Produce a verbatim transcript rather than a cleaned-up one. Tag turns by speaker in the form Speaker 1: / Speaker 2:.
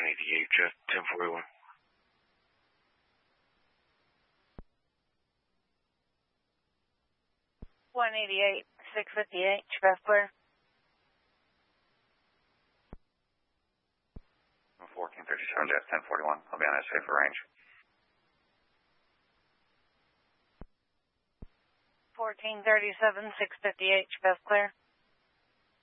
Speaker 1: one eighty-eight, Jet ten forty-one.
Speaker 2: one eighty-eight, six fifty-eight, Chef clear.
Speaker 3: fourteen thirty-seven, Jet ten forty-one. I'll be on S A for range.
Speaker 2: fourteen thirty-seven, six fifty-eight, Chef clear.